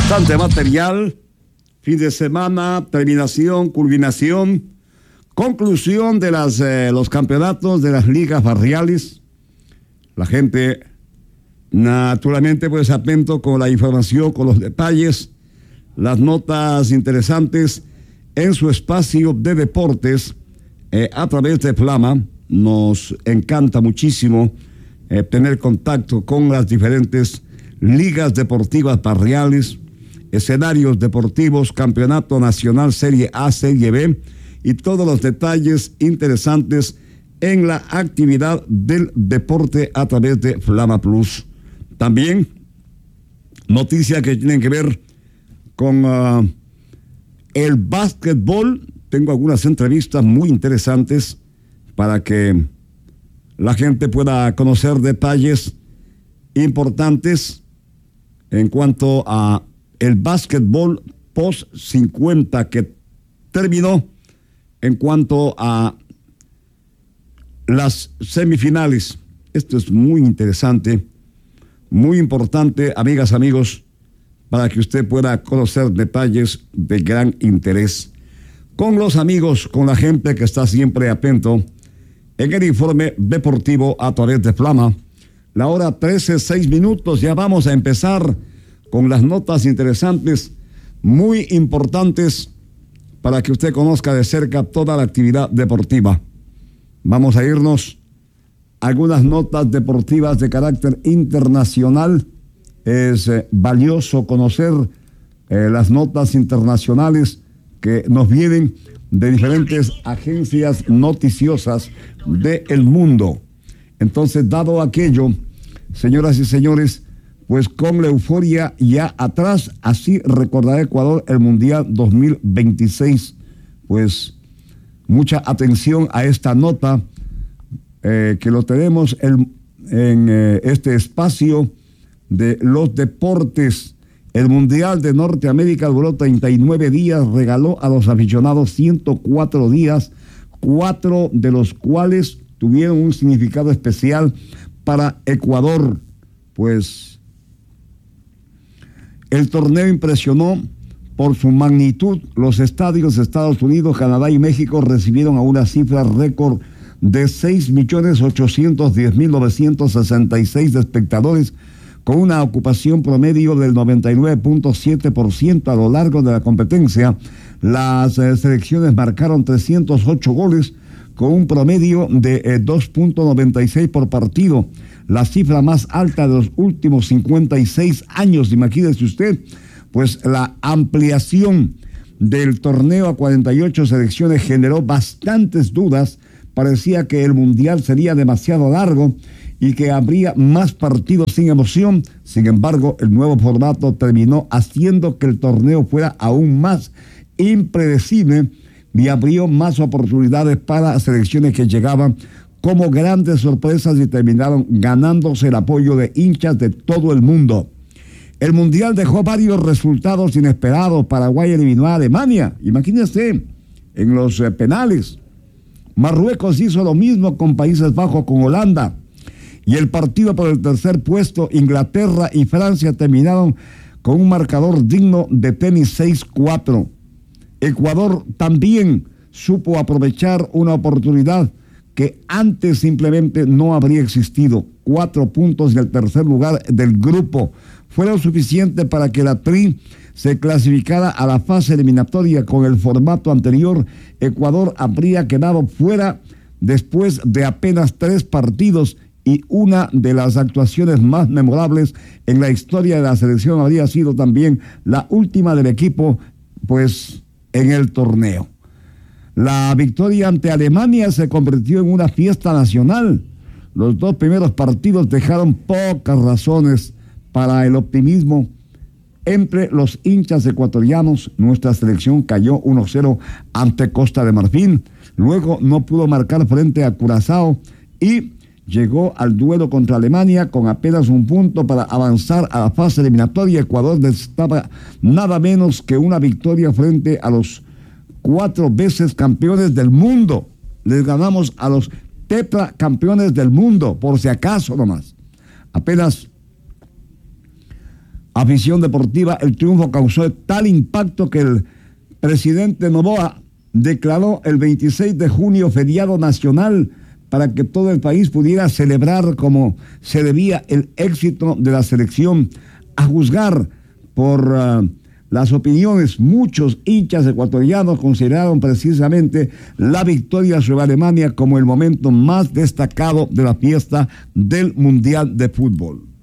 Bastante material, fin de semana, terminación, culminación, conclusión de los campeonatos de las ligas barriales. La gente naturalmente pues atento con la información, con los detalles, las notas interesantes en su espacio de deportes a través de Flama. Nos encanta muchísimo tener contacto con las diferentes ligas deportivas barriales, escenarios deportivos, campeonato nacional, Serie A, Serie B y todos los detalles interesantes en la actividad del deporte a través de Flama Plus. También noticias que tienen que ver con el básquetbol. Tengo algunas entrevistas muy interesantes para que la gente pueda conocer detalles importantes en cuanto a el básquetbol post 50 que terminó, en cuanto a las semifinales. Esto es muy interesante, muy importante, amigas, amigos, para que usted pueda conocer detalles de gran interés. Con los amigos, con la gente que está siempre atento en el informe deportivo a través de Flama. La hora 13:06, ya vamos a empezar con las notas interesantes, muy importantes, para que usted conozca de cerca toda la actividad deportiva. Vamos a irnos a algunas notas deportivas de carácter internacional. Es valioso conocer las notas internacionales que nos vienen de diferentes agencias noticiosas del mundo. Entonces, dado aquello, señoras y señores, pues con la euforia ya atrás, así recordará Ecuador el Mundial 2026. Pues mucha atención a esta nota que lo tenemos en este espacio de los deportes. El Mundial de Norteamérica duró 39 días, regaló a los aficionados 104 días, 4 de los cuales tuvieron un significado especial para Ecuador. Pues el torneo impresionó por su magnitud. Los estadios de Estados Unidos, Canadá y México recibieron a una cifra récord de 6.810.966 espectadores, con una ocupación promedio del 99.7% a lo largo de la competencia. Las selecciones marcaron 308 goles con un promedio de 2.96 por partido, la cifra más alta de los últimos 56 años. Imagínese usted, pues la ampliación del torneo a 48 selecciones generó bastantes dudas. Parecía que el Mundial sería demasiado largo y que habría más partidos sin emoción. Sin embargo, el nuevo formato terminó haciendo que el torneo fuera aún más impredecible y abrió más oportunidades para selecciones que llegaban como grandes sorpresas y terminaron ganándose el apoyo de hinchas de todo el mundo. El Mundial dejó varios resultados inesperados. Paraguay eliminó a Alemania, imagínense, en los penales. Marruecos hizo lo mismo con Países Bajos, con Holanda. Y el partido por el tercer puesto, Inglaterra y Francia, terminaron con un marcador digno de tenis 6-4. Ecuador también supo aprovechar una oportunidad que antes simplemente no habría existido. 4 puntos del tercer lugar del grupo fueron suficientes para que la Tri se clasificara a la fase eliminatoria. Con el formato anterior, Ecuador habría quedado fuera después de apenas 3 partidos, y una de las actuaciones más memorables en la historia de la selección habría sido también la última del equipo, pues en el torneo. La victoria ante Alemania se convirtió en una fiesta nacional. Los 2 primeros partidos dejaron pocas razones para el optimismo entre los hinchas ecuatorianos. Nuestra selección cayó 1-0 ante Costa de Marfil. Luego no pudo marcar frente a Curazao y llegó al duelo contra Alemania con apenas 1 punto para avanzar a la fase eliminatoria. Ecuador necesitaba nada menos que una victoria frente a los 4 veces campeones del mundo. Les ganamos a los tetracampeones del mundo, por si acaso nomás. Apenas afición deportiva, el triunfo causó tal impacto que el presidente Noboa declaró el 26 de junio feriado nacional para que todo el país pudiera celebrar como se debía el éxito de la selección. A juzgar por las opiniones, muchos hinchas ecuatorianos consideraron precisamente la victoria sobre Alemania como el momento más destacado de la fiesta del Mundial de Fútbol.